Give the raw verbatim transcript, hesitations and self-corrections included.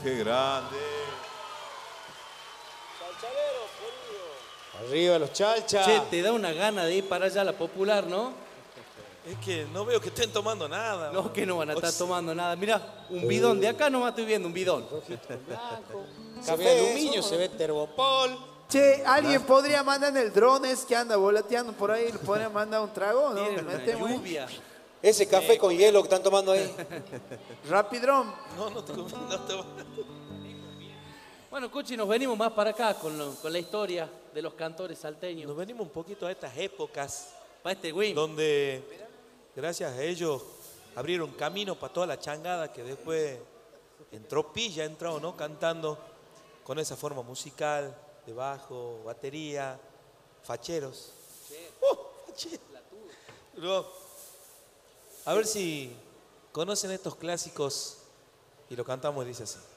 qué grande. Chalchalero, querido. Arriba los chalchas. Che, te da una gana de ir para allá a la Popular, ¿no? Es que no veo que estén tomando nada. No, man. que no van a estar Oye, tomando nada. Mirá, un bidón. De acá nomás estoy viendo un bidón. Café de aluminio, se ve Terbopol. Che, alguien podría mandar en el drone ese que anda volateando por ahí, le podría mandar un trago, ¿no? Tienen una Metemos ahí. lluvia. Ese café con hielo que están tomando ahí. Rapidrón. No, no te, no te va. Bueno, Cuchi, nos venimos más para acá con, lo- con la historia de los cantores salteños. Nos venimos un poquito a estas épocas Para este Wim. donde, gracias a ellos, abrieron camino para toda la changada que después entró Pilla, entró, ¿no? Cantando con esa forma musical de bajo, batería, facheros. ¡Uh! Facheros. Bro, a ver si conocen estos clásicos y lo cantamos y dice así.